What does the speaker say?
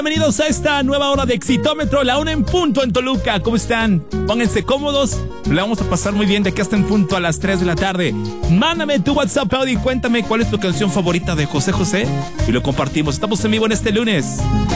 Bienvenidos a esta nueva hora de Exitómetro, la 1 en punto en Toluca. ¿Cómo están? Pónganse cómodos, la vamos a pasar muy bien de aquí hasta en punto a las 3 de la tarde. Mándame tu WhatsApp, Audi, y cuéntame cuál es tu canción favorita de José José y lo compartimos. Estamos en vivo en este lunes.